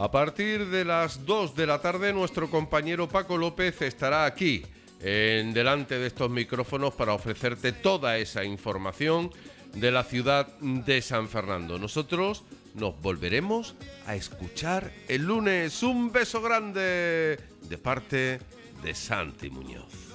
A partir de las 2 de la tarde, nuestro compañero Paco López estará aquí, delante de estos micrófonos, para ofrecerte toda esa información de la ciudad de San Fernando. Nosotros nos volveremos a escuchar el lunes. Un beso grande de parte de Santi Muñoz.